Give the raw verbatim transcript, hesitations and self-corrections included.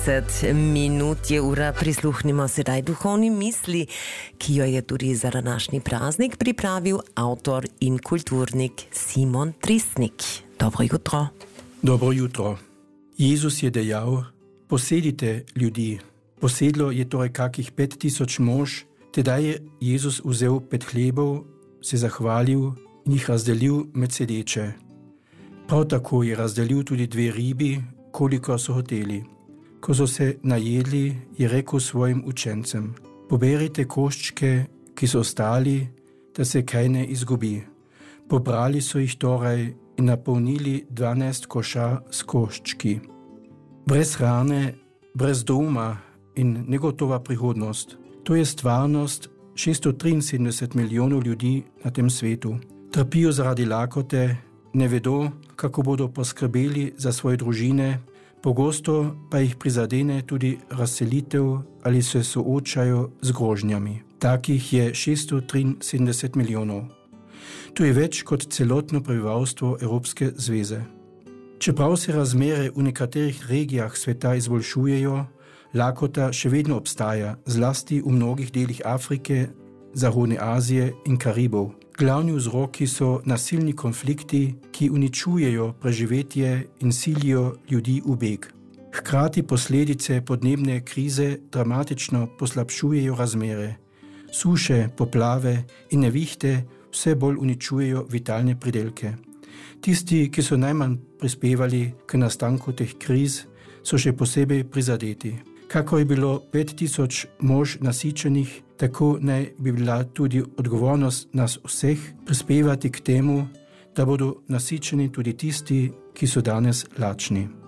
dvajset minut je ura, prisluhnimo sedaj duhovni misli, ki jo je tudi za današnji praznik pripravil avtor in kulturnik Simon Tristnik. Dobro jutro. Dobro jutro. Jezus je dejal, posedite ljudi. Posedlo je torej kakih pet tisoč mož, tedaj je Jezus vzel pet hlebov, se zahvalil in jih razdelil med sedeče. Prav tako je razdelil tudi dve ribi, koliko so hoteli. Ko so se najedli, je rekel svojim učencem, poberite koščke, ki so ostali, da se kaj ne izgubi. Pobrali so jih torej in napolnili dvanajst košar s koščki. Brez hrane, brez doma in negotova prihodnost. To je stvarnost šeststo triinsedemdeset milijonov ljudi na tem svetu. Trpijo zaradi lakote, ne vedo, kako bodo poskrbeli za svoje družine, pogosto pa jih prizadene tudi razselitev ali se soočajo z grožnjami. Takih je šeststo triinsedemdeset milijonov. To je več kot celotno prebivalstvo Evropske zveze. Čeprav se razmere v nekaterih regijah sveta izboljšujejo, lakota še vedno obstaja, zlasti v mnogih delih Afrike, Zahodne Azije in Karibov. Glavni vzroki so nasilni konflikti, ki uničujejo preživetje in silijo ljudi v beg. Hkrati posledice podnebne krize dramatično poslabšujejo razmere. Suše, poplave in nevihte vse bolj uničujejo vitalne pridelke. Tisti, ki so najmanj prispevali k nastanku teh kriz, so še posebej prizadeti. Kako je bilo pet tisoč mož nasičenih, tako naj bi bila tudi odgovornost nas vseh prispevati k temu, da bodo nasičeni tudi tisti, ki so danes lačni.